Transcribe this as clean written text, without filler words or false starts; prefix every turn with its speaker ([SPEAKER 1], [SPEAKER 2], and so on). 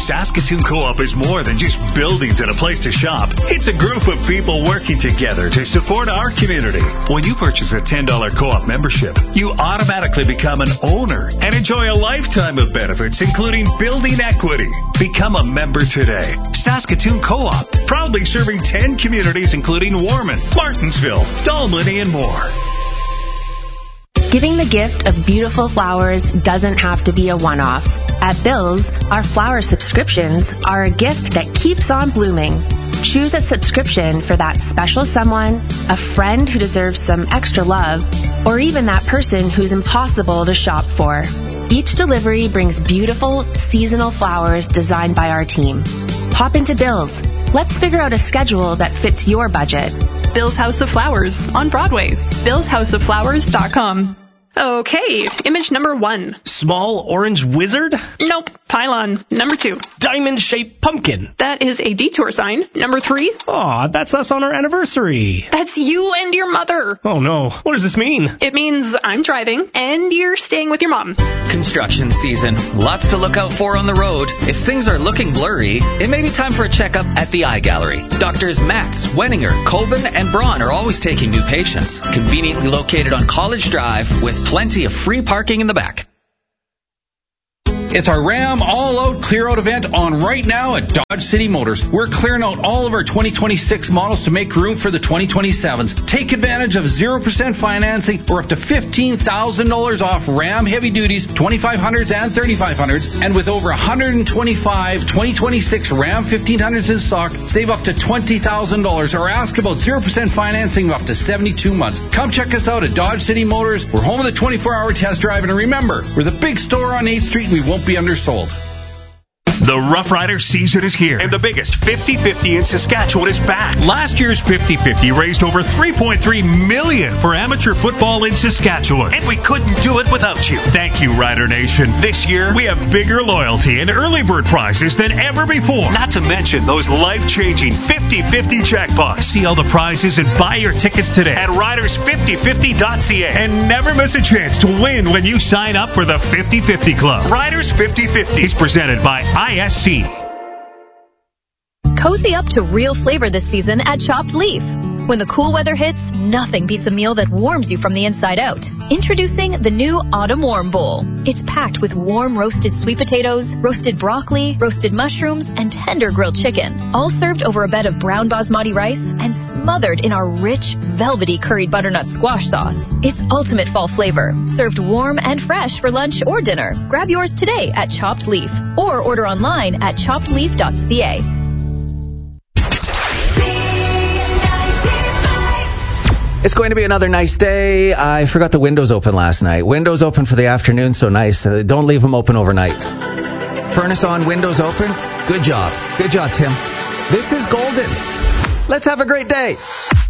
[SPEAKER 1] Saskatoon Co-op is more than just buildings and a place to shop. It's a group of people working together to support our community. When you purchase a $10 Co-op membership, you automatically become an owner and enjoy a lifetime of benefits, including building equity. Become a member today. Saskatoon Co-op, proudly serving 10 communities, including Warman, Martinsville, Dalmany, and more.
[SPEAKER 2] Giving the gift of beautiful flowers doesn't have to be a one-off. At Bill's, our flower subscriptions are a gift that keeps on blooming. Choose a subscription for that special someone, a friend who deserves some extra love, or even that person who's impossible to shop for. Each delivery brings beautiful, seasonal flowers designed by our team. Pop into Bill's. Let's figure out a schedule that fits your budget.
[SPEAKER 3] Bill's House of Flowers on Broadway. BillsHouseOfFlowers.com. Okay, image number 1.
[SPEAKER 4] Small orange wizard?
[SPEAKER 3] Nope. Pylon. Number 2.
[SPEAKER 4] Diamond-shaped pumpkin.
[SPEAKER 3] That is a detour sign. Number 3.
[SPEAKER 4] Aw, that's us on our anniversary.
[SPEAKER 3] That's you and your mother.
[SPEAKER 4] Oh no, what does this mean?
[SPEAKER 3] It means I'm driving and you're staying with your mom.
[SPEAKER 5] Construction season. Lots to look out for on the road. If things are looking blurry, it may be time for a checkup at the Eye Gallery. Doctors Matz, Wenninger, Colvin, and Braun are always taking new patients. Conveniently located on College Drive with plenty of free parking in the back.
[SPEAKER 6] It's our Ram All-Out Clear-Out event on right now at Dodge City Motors. We're clearing out all of our 2026 models to make room for the 2027s. Take advantage of 0% financing or up to $15,000 off Ram Heavy Duties, 2500s and 3500s. And with over 125 2026 Ram 1500s in stock, save up to $20,000 or ask about 0% financing of up to 72 months. Come check us out at Dodge City Motors. We're home of the 24-hour test drive. And remember, we're the big store on 8th Street and we won't be undersold.
[SPEAKER 1] The Rough Rider season is here, and the biggest 50-50 in Saskatchewan is back. Last year's 50-50 raised over $3.3 million for amateur football in Saskatchewan, and we couldn't do it without you. Thank you, Rider Nation. This year, we have bigger loyalty and early bird prizes than ever before, not to mention those life-changing 50-50 jackpots. See all the prizes and buy your tickets today at riders5050.ca, and never miss a chance to win when you sign up for the 50-50 Club. Riders 50-50 is presented by ISC.
[SPEAKER 7] Cozy up to real flavor this season at Chopped Leaf. When the cool weather hits, nothing beats a meal that warms you from the inside out. Introducing the new Autumn Warm Bowl. It's packed with warm roasted sweet potatoes, roasted broccoli, roasted mushrooms, and tender grilled chicken. All served over a bed of brown basmati rice and smothered in our rich, velvety curried butternut squash sauce. It's ultimate fall flavor, served warm and fresh for lunch or dinner. Grab yours today at Chopped Leaf or order online at choppedleaf.ca.
[SPEAKER 8] It's going to be another nice day. I forgot the windows open last night. Windows open for the afternoon, so nice. Don't leave them open overnight. Furnace on, windows open. Good job. Good job, Tim. This is Golden. Let's have a great day.